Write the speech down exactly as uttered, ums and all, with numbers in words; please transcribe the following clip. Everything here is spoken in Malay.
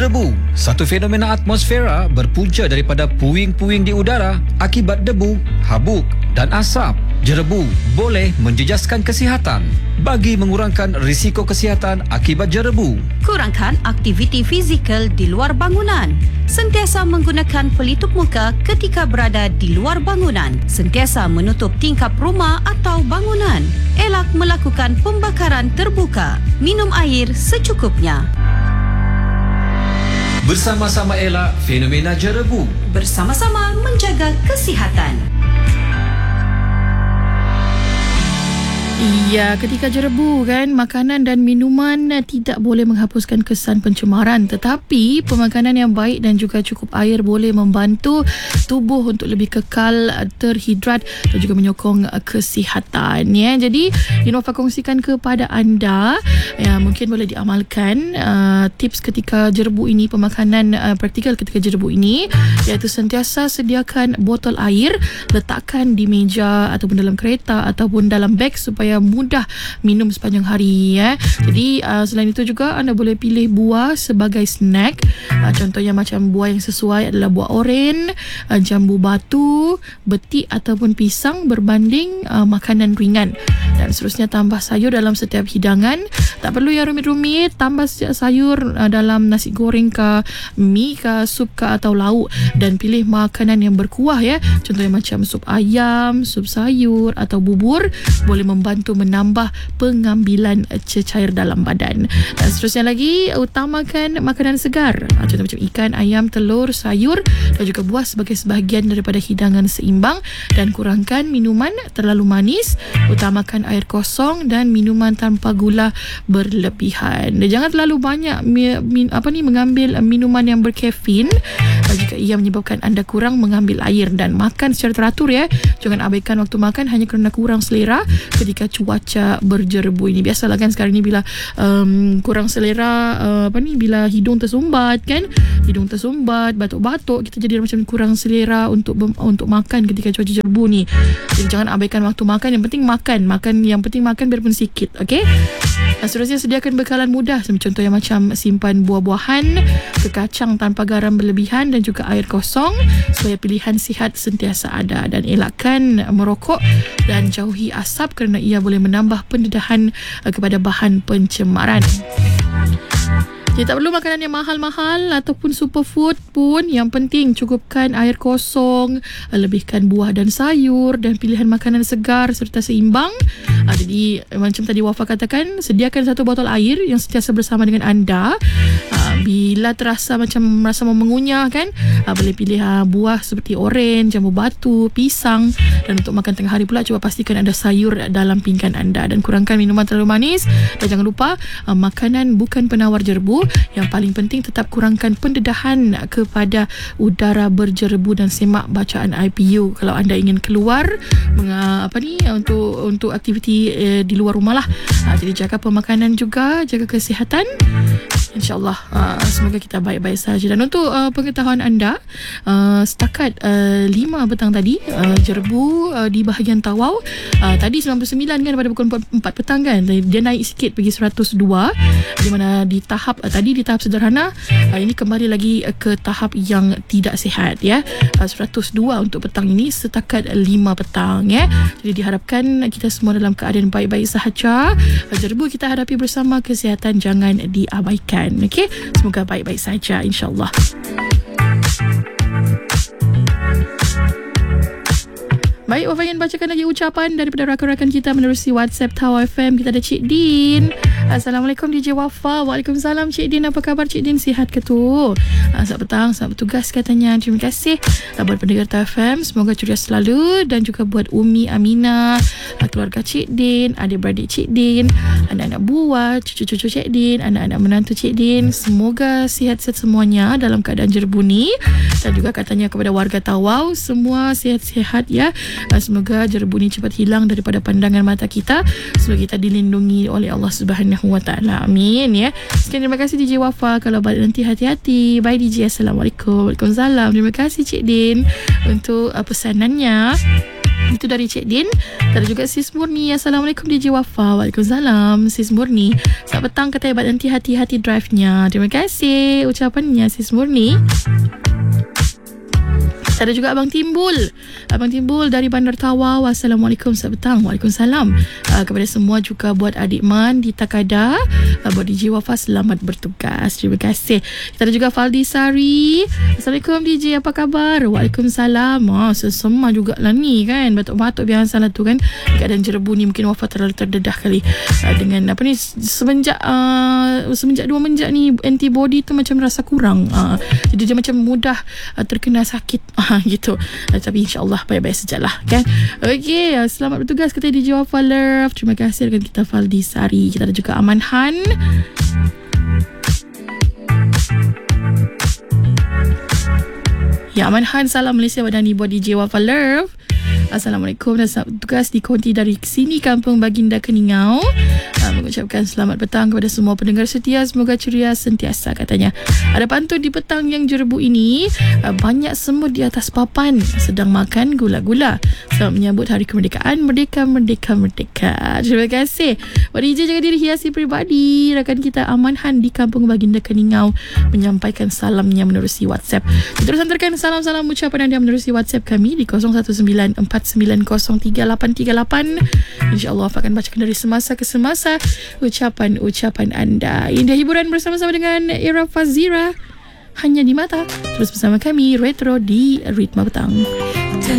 Jerebu, satu fenomena atmosfera berpunca daripada puing-puing di udara akibat debu, habuk dan asap. Jerebu boleh menjejaskan kesihatan. Bagi mengurangkan risiko kesihatan akibat jerebu, kurangkan aktiviti fizikal di luar bangunan. Sentiasa menggunakan pelitup muka ketika berada di luar bangunan. Sentiasa menutup tingkap rumah atau bangunan. Elak melakukan pembakaran terbuka. Minum air secukupnya. Bersama-sama elak fenomena jerebu. Bersama-sama menjaga kesihatan. Ya, ketika jerebu kan, makanan dan minuman tidak boleh menghapuskan kesan pencemaran, tetapi pemakanan yang baik dan juga cukup air boleh membantu tubuh untuk lebih kekal terhidrat dan juga menyokong kesihatan ya. Jadi Innova kongsikan kepada anda ya, mungkin boleh diamalkan uh, tips ketika jerebu ini, pemakanan uh, praktikal ketika jerebu ini, iaitu sentiasa sediakan botol air, letakkan di meja ataupun dalam kereta ataupun dalam beg supaya mudah minum sepanjang hari ya. Jadi uh, selain itu juga anda boleh pilih buah sebagai snack. Uh, contohnya macam buah yang sesuai adalah buah oren, uh, jambu batu, betik ataupun pisang berbanding uh, makanan ringan. Dan seterusnya tambah sayur dalam setiap hidangan. Tak perlu yang rumit-rumit, tambah sayur uh, dalam nasi goreng ke, mi ke, sup ke atau lauk, dan pilih makanan yang berkuah ya. Contohnya macam sup ayam, sup sayur atau bubur boleh membantu untuk menambah pengambilan cecair dalam badan. Dan seterusnya lagi, utamakan makanan segar. Contoh macam ikan, ayam, telur, sayur dan juga buah sebagai sebahagian daripada hidangan seimbang, dan kurangkan minuman terlalu manis. Utamakan air kosong dan minuman tanpa gula berlebihan. Dan jangan terlalu banyak mi, min, apa ni mengambil minuman yang berkafein jika ia menyebabkan anda kurang mengambil air, dan makan secara teratur ya. Jangan abaikan waktu makan hanya kerana kurang selera ketika cuaca berjerebu ini. Biasalah kan sekarang ni bila um, kurang selera, uh, apa ni bila hidung tersumbat kan, hidung tersumbat, batuk-batuk, kita jadi macam kurang selera untuk untuk makan ketika cuaca jerebu ni. Jadi jangan abaikan waktu makan, yang penting makan, makan yang penting makan biarpun sikit, okey. Dan seterusnya sediakan bekalan mudah, contohnya macam simpan buah-buahan, kekacang tanpa garam berlebihan dan juga air kosong supaya pilihan sihat sentiasa ada, dan elakkan merokok dan jauhi asap kerana ia boleh menambah pendedahan kepada bahan pencemaran. Jadi tak perlu makanan yang mahal-mahal ataupun superfood pun. Yang penting cukupkan air kosong, lebihkan buah dan sayur, dan pilihan makanan segar serta seimbang. Ha, jadi macam tadi Wafa katakan, sediakan satu botol air yang sentiasa bersama dengan anda. Ha, bila terasa macam rasa mau mengunyah kan, ha, boleh pilih ha, buah seperti oren, jambu batu, pisang. Dan untuk makan tengah hari pula, cuba pastikan ada sayur dalam pinggan anda, dan kurangkan minuman terlalu manis. Dan jangan lupa, ha, makanan bukan penawar jerebu. Yang paling penting tetap kurangkan pendedahan kepada udara berjerebu dan semak bacaan I P U kalau anda ingin keluar menga, apa ni untuk untuk aktiviti eh, di luar rumah lah. Ha, jadi jaga pemakanan juga, jaga kesihatan. InsyaAllah uh, semoga kita baik-baik saja. Dan untuk uh, pengetahuan anda, uh, setakat uh, lima petang tadi, uh, jerebu uh, di bahagian Tawau uh, tadi sembilan puluh sembilan kan pada pukul empat petang kan, dia naik sikit pergi seratus dua, di mana di tahap uh, tadi di tahap sederhana, uh, ini kembali lagi uh, ke tahap yang tidak sihat ya. uh, seratus dua untuk petang ini setakat lima petang ya. Jadi diharapkan kita semua dalam keadaan baik-baik sahaja. uh, Jerebu kita hadapi bersama, kesihatan jangan diabaikan. Okey, semoga baik-baik saja insya-Allah. Baik, Wafa ingin bacakan lagi ucapan daripada rakan-rakan kita menerusi WhatsApp Tawau F M. Kita ada Cik Din. Assalamualaikum D J Wafa. Waalaikumsalam Cik Din. Apa khabar Cik Din? Sihat ke tu? Selamat petang, selamat bertugas katanya. Terima kasih buat pendengar Tawau F M. Semoga ceria selalu, dan juga buat Umi Aminah, keluarga Cik Din, adik-beradik Cik Din, anak-anak buah, cucu-cucu Cik Din, anak-anak menantu Cik Din. Semoga sihat-sihat semuanya dalam keadaan jerebu ni. Dan juga katanya kepada warga Tawau, semua sihat-sihat ya. Semoga jerebu ni cepat hilang daripada pandangan mata kita. Semoga kita dilindungi oleh Allah Subhanahu Wa Taala. Amin ya. Sekian, terima kasih D J Wafa. Kalau balik nanti hati-hati. Bye D J. Assalamualaikum. Waalaikumsalam. Terima kasih Cik Din untuk uh, pesanannya. Itu dari Cik Din. Ada juga Sis Murni. Assalamualaikum D J Wafa. Waalaikumsalam Sis Murni. Selamat petang kata hebat nanti hati-hati drive-nya. Terima kasih ucapannya Sis Murni. Ada juga Abang Timbul. Abang Timbul dari Bandar Tawa. Wassalamualaikum, selamat petang. Waalaikumsalam. Uh, kepada semua juga buat adik Man di Takada. Uh, buat D J Wafa selamat bertugas. Terima kasih. Kita ada juga Faldi Sari. Assalamualaikum D J, apa khabar? Waalaikumsalam. Oh, sesama jugalah ni kan. Batuk-batuk biasa lah tu kan. Keadaan jerebu ni mungkin Wafa terlalu terdedah kali. Uh, dengan apa ni, semenjak uh, semenjak dua menjak ni antibody tu macam rasa kurang. Uh, jadi dia macam mudah uh, terkena sakit. Uh, gitu. Uh, tapi insyaAllah baik-baik sajalah kan. Okey, uh, selamat bertugas kata D J Wafa Love. Terima kasih dengan kita Faldi Sari. Kita ada juga Aman Han. Ya, Aman Han, salam Malaysia Wadani buat D J Wafa Love. Assalamualaikum dan selamat bertugas di konti dari sini Kampung Baginda Keningau. Uh, mengucapkan selamat petang kepada semua pendengar setia. Semoga ceria sentiasa katanya. Ada pantun di petang yang jerebu ini. Uh, banyak semut di atas papan sedang makan gula-gula. Selamat menyambut Hari Kemerdekaan. Merdeka, merdeka, merdeka. Terima kasih. Buat D J jaga diri, hiasi peribadi. Rakan kita Aman Han di Kampung Baginda Keningau menyampaikan salamnya menerusi WhatsApp. Terus hantarkan salam-salam ucapan anda menerusi WhatsApp kami di kosong satu sembilan empat sembilan kosong tiga lapan tiga lapan. InsyaAllah akan bacakan dari semasa ke semasa ucapan-ucapan anda. Indah hiburan bersama-sama dengan Era Fazira hanya di mata. Terus bersama kami Retro di Ritma Petang.